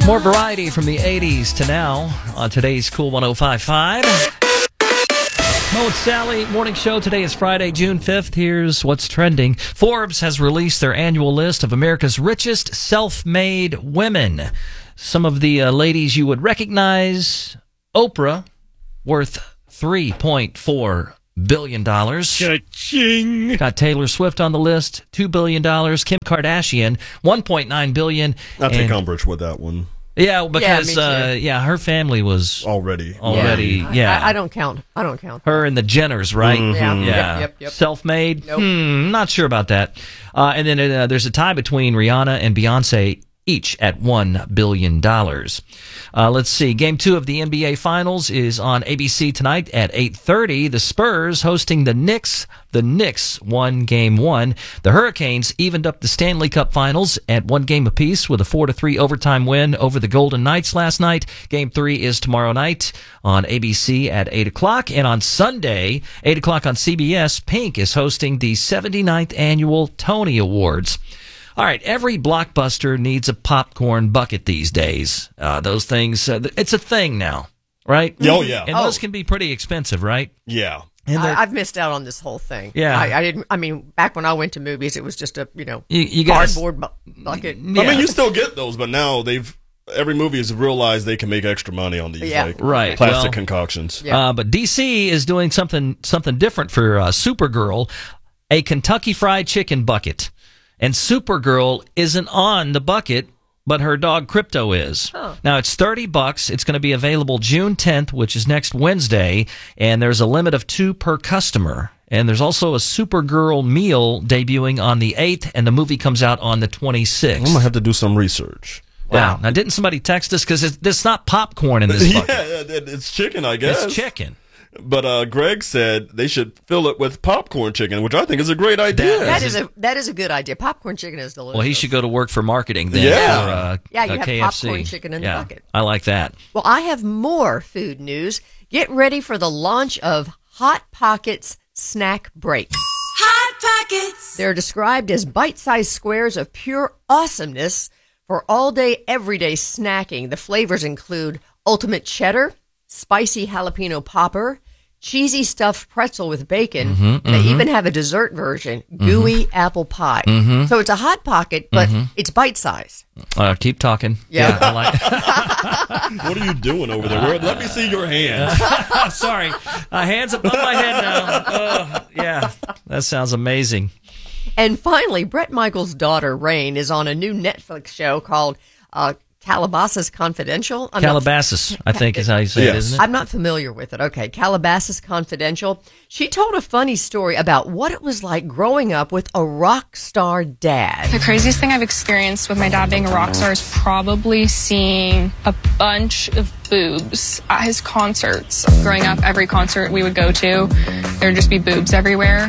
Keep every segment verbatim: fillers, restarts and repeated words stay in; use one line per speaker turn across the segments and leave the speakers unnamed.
More variety from the eighties to now on today's Cool one oh five point five. Mo and Sally Morning Show. Today is Friday, June fifth. Here's what's trending. Forbes has released their annual list of America's richest self-made women. Some of the uh, ladies you would recognize. Oprah, worth three point four billion dollars.
Cha-ching.
Got Taylor Swift on the list, two billion dollars. Kim Kardashian, one point nine billion dollars.
I'll take umbrage with that one.
Yeah, because
Yeah,
uh, yeah, her family was
Already.
already
I-
yeah.
I, I don't count. I don't count.
Her and the Jenners, right?
Mhm.
Yeah.
Yeah.
Yep, yep, yep.
Self-made?
Nope.
Hmm, not sure about that. Uh, and then uh, there's a tie between Rihanna and Beyonce, each at one billion dollars. Uh, let's see. Game two of the N B A Finals is on A B C tonight at eight thirty. The Spurs hosting the Knicks. The Knicks won game one. The Hurricanes evened up the Stanley Cup Finals at one game apiece with a four to three overtime win over the Golden Knights last night. Game three is tomorrow night on A B C at eight o'clock. And on Sunday, eight o'clock on C B S, Pink is hosting the seventy-ninth Annual Tony Awards. All right, every blockbuster needs a popcorn bucket these days. Uh, those things, uh, it's a thing now, right?
Oh, yeah.
And
Oh.
those can be pretty expensive, right?
Yeah.
And they're-
I, I've missed out on this whole thing.
Yeah.
I, I didn't. I mean, back when I went to movies, it was just a you know
You- you gotta-
cardboard bu- bucket.
Yeah.
I mean, you still get those, but now they've every movie has realized they can make extra money on these
Yeah.
like
Right.
plastic
Well,
concoctions.
Yeah.
Uh, but D C is doing something something different for uh, Supergirl, a Kentucky Fried Chicken bucket. And Supergirl isn't on the bucket, but her dog Crypto is.
Oh.
Now, it's thirty bucks. It's going to be available June tenth, which is next Wednesday, and there's a limit of two per customer. And there's also a Supergirl meal debuting on the eighth, and the movie comes out on the
I'm
twenty-sixth.
gonna have to do some research.
Wow. Now, didn't somebody text us? Because it's, it's not popcorn in this
Yeah,
bucket.
it- it's chicken, I guess.
It's chicken.
But uh, Greg said they should fill it with popcorn chicken, which I think is a great idea.
That is a that is a good idea. Popcorn chicken is delicious.
Well, he should go to work for marketing then.
Yeah.
For, uh,
Yeah, you
uh,
have
K F C.
popcorn chicken in the
yeah,
bucket.
I like that.
Well, I have more food news. Get ready for the launch of Hot Pockets Snack Breaks.
Hot Pockets.
They're described as bite-sized squares of pure awesomeness for all-day, everyday snacking. The flavors include ultimate cheddar, spicy jalapeno popper, cheesy stuffed pretzel with bacon.
Mm-hmm,
They even have a dessert version, gooey apple pie.
Mm-hmm.
So it's a Hot Pocket, but it's bite-sized.
Uh, keep talking.
Yeah.
I like.
What are you doing over there? Where- Let me see your hands.
Sorry, uh, hands above my head now. Oh, yeah, that sounds amazing.
And finally, Bret Michaels' daughter, Rain, is on a new Netflix show called uh, Calabasas Confidential. I'm not-
Calabasas, I think is how you say it,
Yes.
isn't it?
I'm not familiar with it. Okay, Calabasas Confidential. She told a funny story about what it was like growing up with a rock star dad.
The craziest thing I've experienced with my dad being a rock star is probably seeing a bunch of boobs at his concerts. Growing up, every concert we would go to, there would just be boobs everywhere.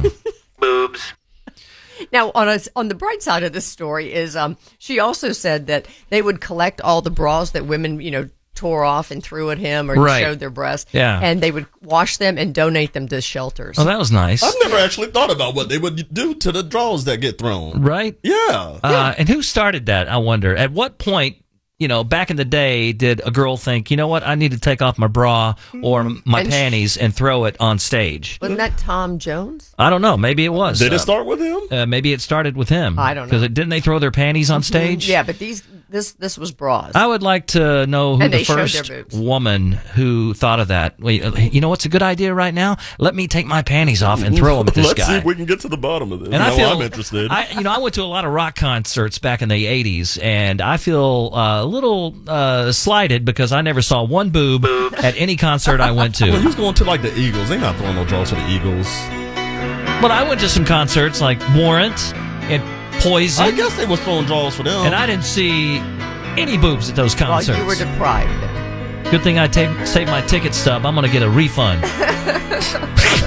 Now, on a, on the bright side of this story is um, she also said that they would collect all the bras that women, you know, tore off and threw at him or
Right.
showed their breasts.
Yeah.
And they would wash them and donate them to shelters.
Oh, that was nice.
I've never actually thought about what they would do to the draws that get thrown.
Right?
Yeah.
Uh, and who started that, I wonder? At what point, you know, back in the day, did a girl think, you know what, I need to take off my bra or my
And sh-
panties and throw it on stage?
Wasn't that Tom Jones?
I don't know. Maybe it was.
Did
Uh,
it start with him?
Uh, maybe it started with him.
I don't know.
Because didn't they throw their panties on stage?
Yeah, but these this this was bras.
I would like to know who
And
the
they showed their
first
boobs.
woman who thought of that. Wait, uh, you know what's a good idea right now? Let me take my panties off and throw them at this
Let's
guy.
see if we can get to the bottom of this.
And I
No,
feel
I'm interested.
I, you know, I went to a lot of rock concerts back in the eighties, and I feel uh, a little uh, slighted because I never saw one boob at any concert I went
well,
to.
he was going to like the Eagles. They not throwing no draws to the Eagles.
But I went to some concerts like Warrant and Poison,
I guess they was throwing draws for them.
and I didn't see any boobs at those
well,
concerts.
you were deprived.
Good thing I ta- saved my ticket stub. I'm going to get a refund.